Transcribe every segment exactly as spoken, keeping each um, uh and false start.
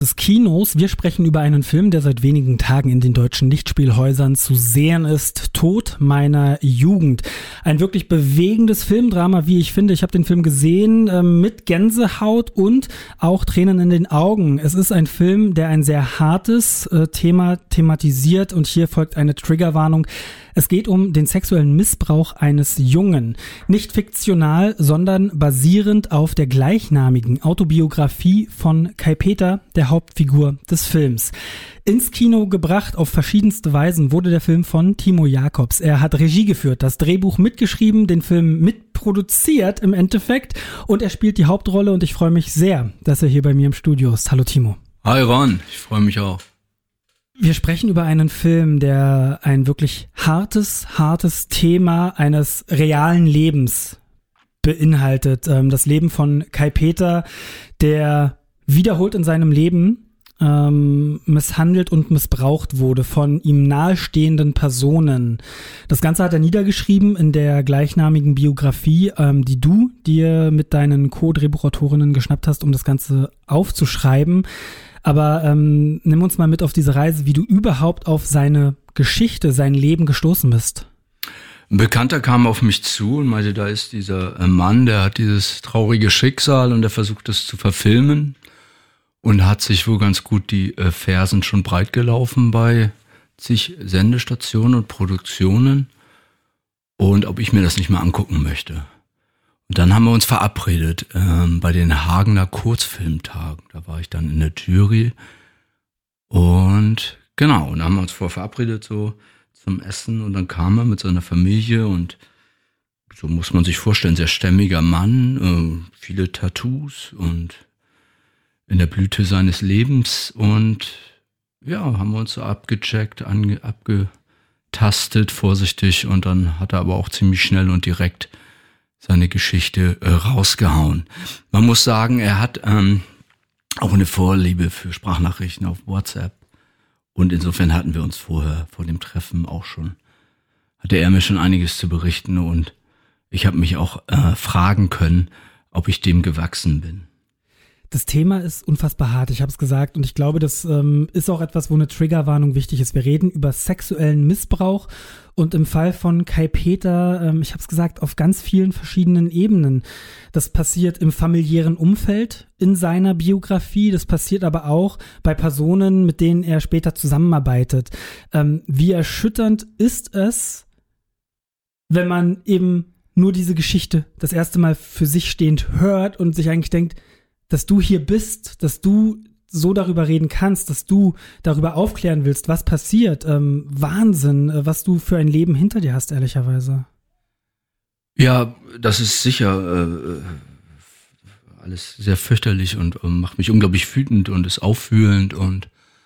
des Kinos. Wir sprechen über einen Film, der seit wenigen Tagen in den deutschen Lichtspielhäusern zu sehen ist. Tod meiner Jugend. Ein wirklich bewegendes Filmdrama, wie ich finde. Ich habe den Film gesehen äh, mit Gänsehaut und auch Tränen in den Augen. Es ist ein Film, der ein sehr hartes äh, Thema thematisiert und hier folgt eine Triggerwarnung. Es geht um den sexuellen Missbrauch eines Jungen. Nicht fiktional, sondern basierend auf der gleichnamigen Autobiografie von Kai Peter, der Hauptfigur des Films. Ins Kino gebracht auf verschiedenste Weisen wurde der Film von Timo Jacobs. Er hat Regie geführt, das Drehbuch mitgeschrieben, den Film mitproduziert im Endeffekt und er spielt die Hauptrolle und ich freue mich sehr, dass er hier bei mir im Studio ist. Hallo Timo. Hi Ron, ich freue mich auch. Wir sprechen über einen Film, der ein wirklich hartes, hartes Thema eines realen Lebens beinhaltet. Das Leben von Kai Peter, der wiederholt in seinem Leben ähm, misshandelt und missbraucht wurde von ihm nahestehenden Personen. Das Ganze hat er niedergeschrieben in der gleichnamigen Biografie, ähm, die du dir mit deinen Co-Drehbuchautorinnen geschnappt hast, um das Ganze aufzuschreiben. Aber ähm, nimm uns mal mit auf diese Reise, wie du überhaupt auf seine Geschichte, sein Leben gestoßen bist. Ein Bekannter kam auf mich zu und meinte, da ist dieser Mann, der hat dieses traurige Schicksal und der versucht es zu verfilmen und hat sich wohl ganz gut die äh, Fersen schon breit gelaufen bei zig Sendestationen und Produktionen und ob ich mir das nicht mal angucken möchte. Und dann haben wir uns verabredet ähm, bei den Hagener Kurzfilmtagen. Da war ich dann in der Jury und genau, und dann haben wir uns vorher verabredet so zum Essen und dann kam er mit seiner Familie und so muss man sich vorstellen, sehr stämmiger Mann, äh, viele Tattoos und in der Blüte seines Lebens und ja, haben wir uns so abgecheckt, ange, abgetastet, vorsichtig und dann hat er aber auch ziemlich schnell und direkt seine Geschichte äh, rausgehauen. Man muss sagen, er hat ähm, auch eine Vorliebe für Sprachnachrichten auf WhatsApp. Und insofern hatten wir uns vorher, vor dem Treffen auch schon, hatte er mir schon einiges zu berichten und ich habe mich auch äh, fragen können, ob ich dem gewachsen bin. Das Thema ist unfassbar hart, ich habe es gesagt und ich glaube, das ähm, ist auch etwas, wo eine Triggerwarnung wichtig ist. Wir reden über sexuellen Missbrauch und im Fall von Kai Peter, ähm, ich habe es gesagt, auf ganz vielen verschiedenen Ebenen. Das passiert im familiären Umfeld in seiner Biografie, das passiert aber auch bei Personen, mit denen er später zusammenarbeitet. Ähm, wie erschütternd ist es, wenn man eben nur diese Geschichte das erste Mal für sich stehend hört und sich eigentlich denkt, dass du hier bist, dass du so darüber reden kannst, dass du darüber aufklären willst, was passiert. Ähm, Wahnsinn, was du für ein Leben hinter dir hast, ehrlicherweise. Ja, das ist sicher äh, alles sehr fürchterlich und äh, macht mich unglaublich wütend und ist aufwühlend und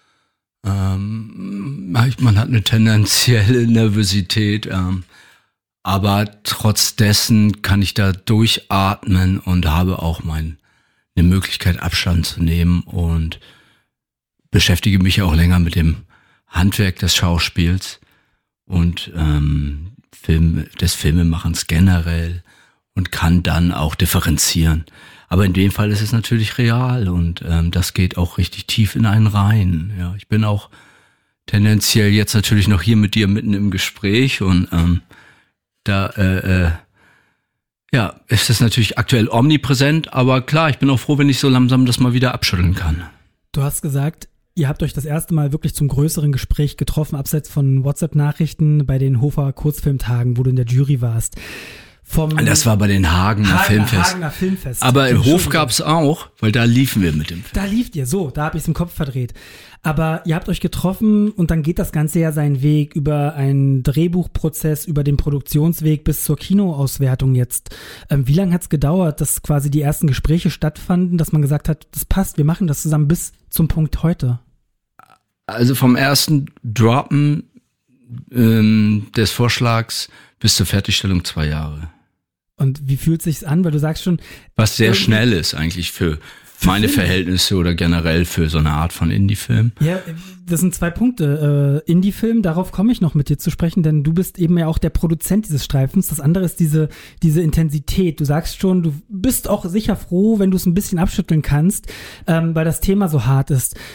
ähm, man hat eine tendenzielle Nervosität, ähm, aber trotz dessen kann ich da durchatmen und habe auch mein eine Möglichkeit, Abstand zu nehmen und beschäftige mich auch länger mit dem Handwerk des Schauspiels und ähm, Film, des Filmemachens generell und kann dann auch differenzieren. Aber in dem Fall ist es natürlich real und ähm, das geht auch richtig tief in einen rein. Ja, ich bin auch tendenziell jetzt natürlich noch hier mit dir mitten im Gespräch und ähm, da äh, äh, ja, ist es natürlich aktuell omnipräsent, aber klar, ich bin auch froh, wenn ich so langsam das mal wieder abschütteln kann. Du hast gesagt, ihr habt euch das erste Mal wirklich zum größeren Gespräch getroffen, abseits von WhatsApp-Nachrichten bei den Hofer Kurzfilmtagen, wo du in der Jury warst. Vom das war bei den Hagener, Hagener Filmfest. Hagener Filmfest. Aber im Hof gab's auch, weil da liefen wir mit dem Film. Da lieft ihr, so, da habe ich es im Kopf verdreht. Aber ihr habt euch getroffen und dann geht das Ganze ja seinen Weg über einen Drehbuchprozess, über den Produktionsweg bis zur Kinoauswertung jetzt. Ähm, wie lange hat's gedauert, dass quasi die ersten Gespräche stattfanden, dass man gesagt hat, das passt, wir machen das zusammen bis zum Punkt heute? Also vom ersten Droppen ähm, des Vorschlags bis zur Fertigstellung zwei Jahre. Und wie fühlt sich's an, weil du sagst schon... Was sehr schnell ist eigentlich für für meine Filme. Verhältnisse oder generell für so eine Art von Indie-Film. Ja, das sind zwei Punkte. Äh, Indie-Film, darauf komme ich noch mit dir zu sprechen, denn du bist eben ja auch der Produzent dieses Streifens. Das andere ist diese, diese Intensität. Du sagst schon, du bist auch sicher froh, wenn du es ein bisschen abschütteln kannst, ähm, weil das Thema so hart ist.